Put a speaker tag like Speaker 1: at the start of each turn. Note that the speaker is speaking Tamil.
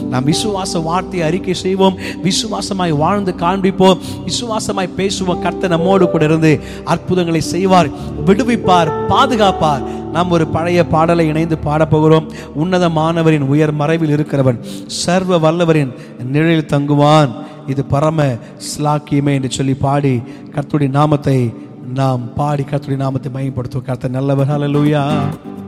Speaker 1: நாம் விசுவாச வார்த்தையை அறிக்கை செய்வோம், விசுவாசமாய் வாழ்ந்து காண்பிப்போம், விசுவாசமாய் பேசுவோம். கர்த்தர் நம்மோடு கூட இருந்து அற்புதங்களை செய்வார், விடுவிப்பார், பாதுகாப்பார். நாம் ஒரு பழைய பாடலை இணைந்து பாடப்போகிறோம். உன்னதமானவரின் உயர் மறைவில் இருக்கிறவன் சர்வ வல்லவரின் நிழலில் தங்குவான், இது பரம ஸ்லாக்கியமே என்று சொல்லி பாடி கர்த்தருடைய நாமத்தை நாம் பாடி கர்த்தருடைய நாமத்தை மகிமைப்படுத்துவோம். கர்த்தர் நல்லவர். ஹல்லேலூயா.